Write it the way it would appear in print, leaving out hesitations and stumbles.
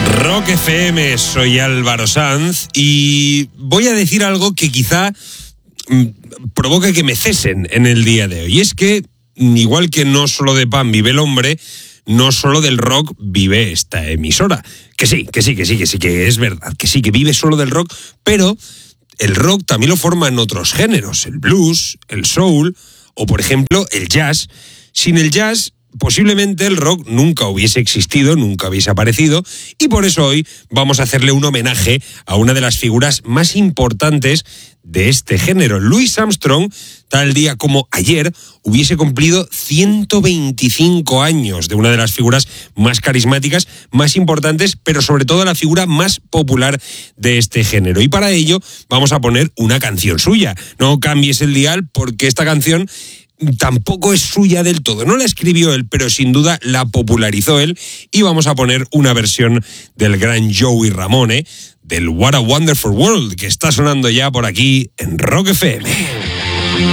Rock FM, soy Álvaro Sanz y voy a decir algo que quizá provoque que me cesen en el día de hoy. Y es que, igual que no solo de pan vive el hombre, no solo del rock vive esta emisora. Que sí, que es verdad, que sí, que vive solo del rock, pero el rock también lo forman otros géneros, el blues, el soul o, por ejemplo, el jazz. Sin el jazz, posiblemente el rock nunca hubiese existido, nunca hubiese aparecido, y por eso hoy vamos a hacerle un homenaje a una de las figuras más importantes de este género. Louis Armstrong, tal día como ayer, hubiese cumplido 125 años de una de las figuras más carismáticas, más importantes, pero sobre todo la figura más popular de este género. Y para ello vamos a poner una canción suya. No cambies el dial, porque esta canción tampoco es suya del todo. No la escribió él, pero sin duda la popularizó él, y vamos a poner una versión del gran Joey Ramone, del What a Wonderful World, que está sonando ya por aquí en Rock FM.